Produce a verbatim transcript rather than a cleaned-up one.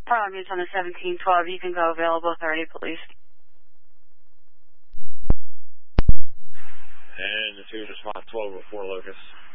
Problem is on the seventeen twelve. You can go available authority police. And the two response twelve oh four Locust.